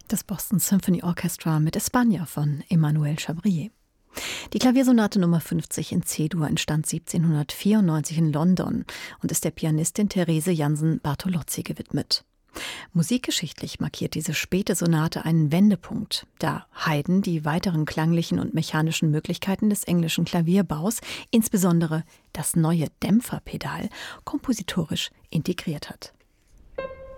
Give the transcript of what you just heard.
Das Boston Symphony Orchestra mit España von Emmanuel Chabrier. Die Klaviersonate Nummer 50 in C-Dur entstand 1794 in London und ist der Pianistin Therese Jansen-Bartolozzi gewidmet. Musikgeschichtlich markiert diese späte Sonate einen Wendepunkt, da Haydn die weiteren klanglichen und mechanischen Möglichkeiten des englischen Klavierbaus, insbesondere das neue Dämpferpedal, kompositorisch integriert hat.